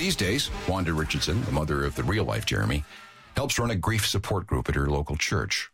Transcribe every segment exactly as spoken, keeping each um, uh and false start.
These days, Wanda Richardson, the mother of the real-life Jeremy, helps run a grief support group at her local church.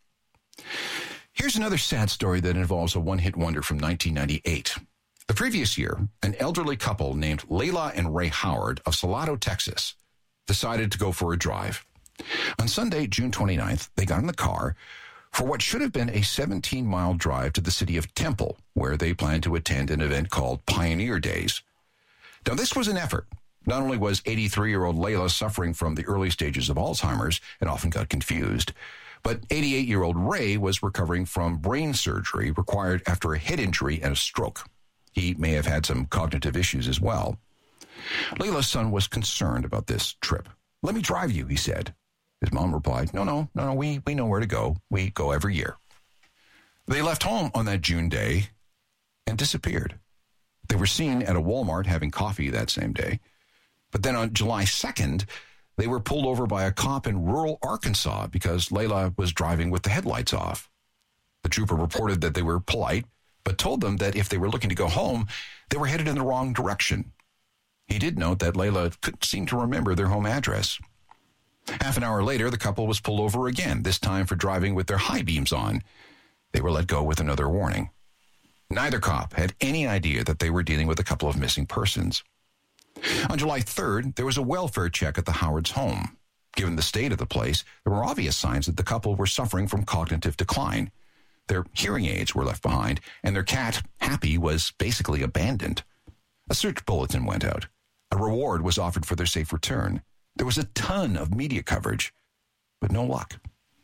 Here's another sad story that involves a one-hit wonder from nineteen ninety-eight. The previous year, an elderly couple named Layla and Ray Howard of Salado, Texas, decided to go for a drive. On Sunday, June twenty-ninth, they got in the car for what should have been a seventeen-mile drive to the city of Temple, where they planned to attend an event called Pioneer Days. Now, this was an effort. Not only was eighty-three-year-old Layla suffering from the early stages of Alzheimer's and often got confused, but eighty-eight-year-old Ray was recovering from brain surgery required after a head injury and a stroke. He may have had some cognitive issues as well. Layla's son was concerned about this trip. "Let me drive you," he said. His mom replied, no, no, no, no, we, we know where to go. We go every year. They left home on that June day and disappeared. They were seen at a Walmart having coffee that same day. But then on July second, they were pulled over by a cop in rural Arkansas because Layla was driving with the headlights off. The trooper reported that they were polite, but told them that if they were looking to go home, they were headed in the wrong direction. He did note that Layla couldn't seem to remember their home address. Half an hour later, the couple was pulled over again, this time for driving with their high beams on. They were let go with another warning. Neither cop had any idea that they were dealing with a couple of missing persons. On July third, there was a welfare check at the Howard's home. Given the state of the place, there were obvious signs that the couple were suffering from cognitive decline. Their hearing aids were left behind, and their cat, Happy, was basically abandoned. A search bulletin went out. A reward was offered for their safe return. There was a ton of media coverage, but no luck.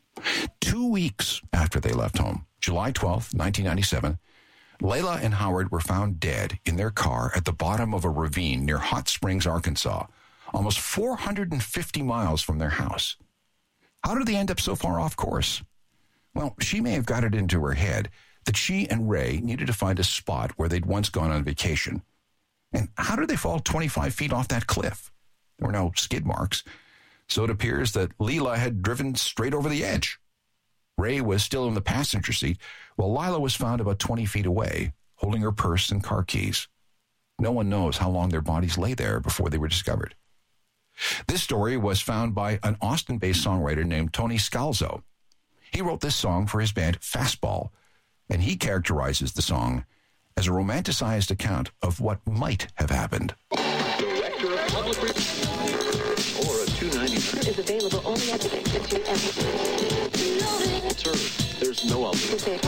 Two weeks after they left home, July twelfth, nineteen ninety-seven, Layla and Howard were found dead in their car at the bottom of a ravine near Hot Springs, Arkansas, almost four hundred fifty miles from their house. How did they end up so far off course? Well, she may have got it into her head that she and Ray needed to find a spot where they'd once gone on vacation. And how did they fall twenty-five feet off that cliff? There were no skid marks, so it appears that Layla had driven straight over the edge. Ray was still in the passenger seat, while Layla was found about twenty feet away, holding her purse and car keys. No one knows how long their bodies lay there before they were discovered. This story was found by an Austin-based songwriter named Tony Scalzo. He wrote this song for his band Fastball, and he characterizes the song as a romanticized account of what might have happened. Director of Public Relations or a two ninety-nine is available only at the two. Sir, there's no other.